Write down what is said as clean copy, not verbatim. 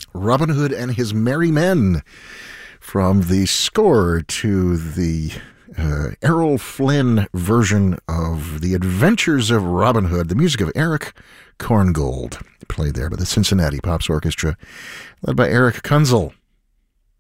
Robin Hood and His Merry Men, from the score to the Errol Flynn version of The Adventures of Robin Hood, the music of Eric Korngold, played there by the Cincinnati Pops Orchestra, led by Eric Kunzel.